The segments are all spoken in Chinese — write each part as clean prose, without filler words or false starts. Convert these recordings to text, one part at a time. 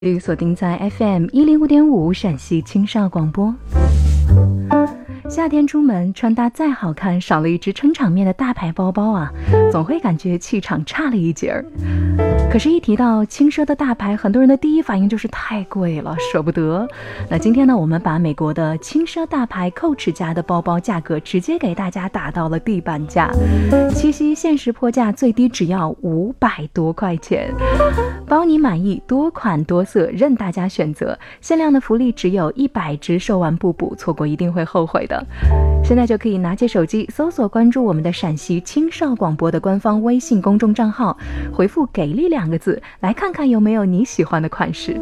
锁定在 FM105.5 陕西青少广播。夏天出门穿搭再好看，少了一只撑场面的大牌包包啊，总会感觉气场差了一截儿。可是，一提到轻奢的大牌，很多人的第一反应就是太贵了，舍不得。那今天呢，我们把美国的轻奢大牌 Coach 家的包包价格直接给大家打到了地板价，七夕限时破价，最低只要500多块钱，包你满意，多款多色任大家选择。限量的福利只有100只，售完不补，错过一定会后悔的。现在就可以拿起手机搜索关注我们的陕西青少广播的官方微信公众账号，回复给力2个字，来看看有没有你喜欢的款式。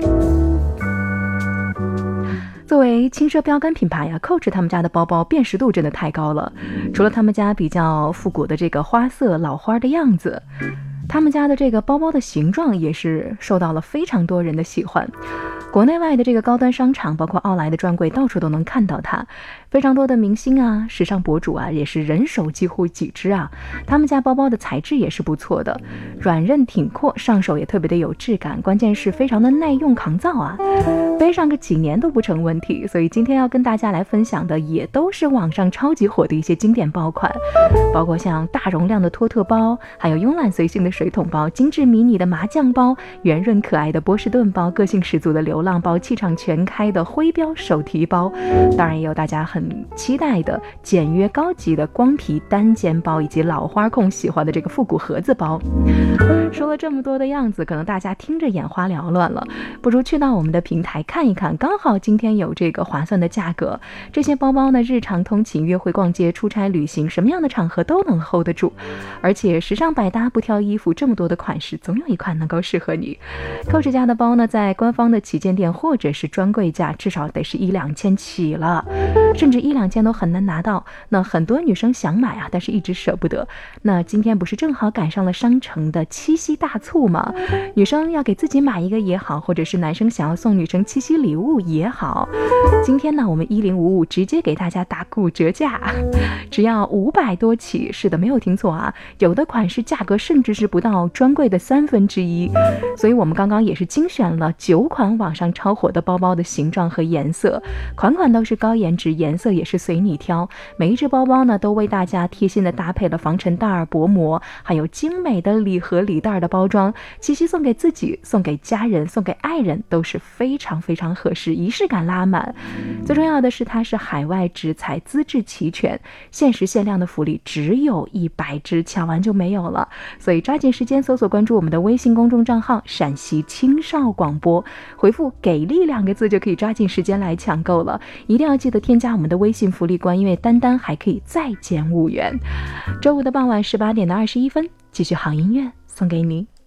作为轻奢标杆品牌啊 Coach 他们家的包包辨识度真的太高了。除了他们家比较复古的这个花色老花的样子，他们家的这个包包的形状也是受到了非常多人的喜欢。国内外的这个高端商场，包括奥莱的专柜，到处都能看到它。非常多的明星啊、时尚博主啊，也是人手几乎几只啊。他们家包包的材质也是不错的，软韧挺阔，上手也特别的有质感，关键是非常的耐用抗造啊，背上个几年都不成问题。所以今天要跟大家来分享的也都是网上超级火的一些经典包款，包括像大容量的托特包，还有慵懒随性的水桶包，精致迷你的麻将包，圆润可爱的波士顿包，个性十足的流浪包，气场全开的徽标手提包，当然也有大家很期待的简约高级的光皮单肩包，以及老花控喜欢的这个复古盒子包。说了这么多的样子，可能大家听着眼花缭乱了，不如去到我们的平台看一看，刚好今天有这个划算的价格。这些包包呢，日常通勤、约会、逛街、出差、旅行，什么样的场合都能 hold 得住，而且时尚百搭，不挑衣服，这么多的款式，总有一款能够适合你。Coach 家的包呢，在官方的旗舰店或者是专柜价，至少得是1-2千起了，甚至1-2千都很难拿到。那很多女生想买啊，但是一直舍不得。那今天不是正好赶上了商城的七夕大促吗？女生要给自己买一个也好，或者是男生想要送女生七夕礼物也好，今天呢，我们1055直接给大家打骨折价，只要500多起。是的，没有听错啊，有的款式价格甚至是不到专柜的1/3。所以我们刚刚也是精选了9款网上超火的包包的形状和颜色，款款都是高颜值，颜色也是随你挑。每一只包包呢，都为大家贴心的搭配了防尘袋、薄膜，还有精美的礼盒礼袋的包装。七夕送给自己、送给家人、送给爱人都是非常非常合适，仪式感拉满。最重要的是它是海外直采，资质齐全，限时限量的福利只有100只，抢完就没有了。所以抓紧时间搜索关注我们的微信公众账号陕西青少广播，回复给力2个字就可以抓紧时间来抢购了。一定要记得添加我们的微信福利官，因为单单还可以再减5元。周五的傍晚18点21分，继续好音乐送给你。